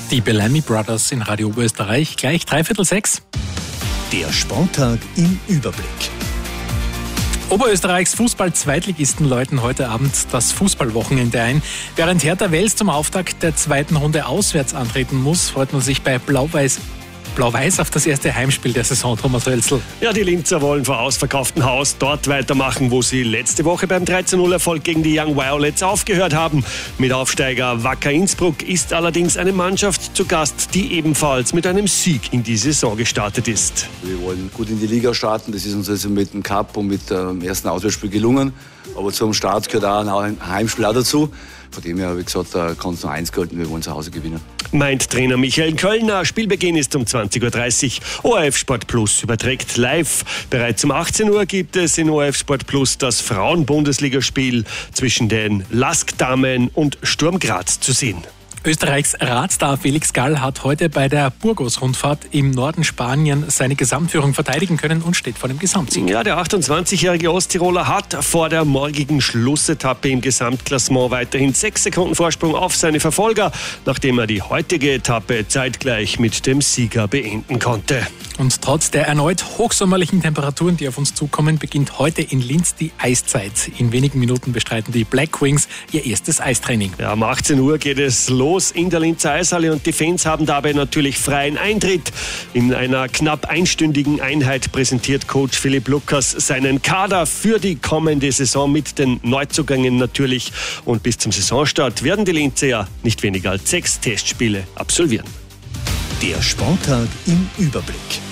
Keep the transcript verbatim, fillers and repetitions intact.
Die Bellamy Brothers in Radio Oberösterreich, gleich dreiviertel sechs. Der Sporttag im Überblick. Oberösterreichs Fußball-Zweitligisten läuten heute Abend das Fußballwochenende ein. Während Hertha Wels zum Auftakt der zweiten Runde auswärts antreten muss, freut man sich bei Blau-Weiß Blau-Weiß auf das erste Heimspiel der Saison, Thomas Hölzl. Ja, die Linzer wollen vor ausverkauftem Haus dort weitermachen, wo sie letzte Woche beim drei zu null Erfolg gegen die Young Violets aufgehört haben. Mit Aufsteiger Wacker Innsbruck ist allerdings eine Mannschaft zu Gast, die ebenfalls mit einem Sieg in die Saison gestartet ist. Wir wollen gut in die Liga starten, das ist uns also mit dem Cup und mit dem ersten Auswärtsspiel gelungen. Aber zum Start gehört auch ein Heimspiel auch dazu. Von dem her, wie gesagt, da kann es nur eins gelten, wir wollen zu Hause gewinnen. Meint Trainer Michael Kölner. Spielbeginn ist um zwanzig Uhr dreißig. O R F Sport Plus überträgt live. Bereits um achtzehn Uhr gibt es in O R F Sport Plus das Frauen-Bundesligaspiel zwischen den Lask-Damen und Sturm Graz zu sehen. Österreichs Radstar Felix Gall hat heute bei der Burgos-Rundfahrt im Norden Spaniens seine Gesamtführung verteidigen können und steht vor dem Gesamtsieg. Ja, der achtundzwanzigjährige Osttiroler hat vor der morgigen Schlussetappe im Gesamtklassement weiterhin sechs Sekunden Vorsprung auf seine Verfolger, nachdem er die heutige Etappe zeitgleich mit dem Sieger beenden konnte. Und trotz der erneut hochsommerlichen Temperaturen, die auf uns zukommen, beginnt heute in Linz die Eiszeit. In wenigen Minuten bestreiten die Black Wings ihr erstes Eistraining. Ja, um achtzehn Uhr geht es los in der Linzer Eishalle und die Fans haben dabei natürlich freien Eintritt. In einer knapp einstündigen Einheit präsentiert Coach Philipp Lukas seinen Kader für die kommende Saison mit den Neuzugängen natürlich. Und bis zum Saisonstart werden die Linzer ja nicht weniger als sechs Testspiele absolvieren. Der Sporttag im Überblick.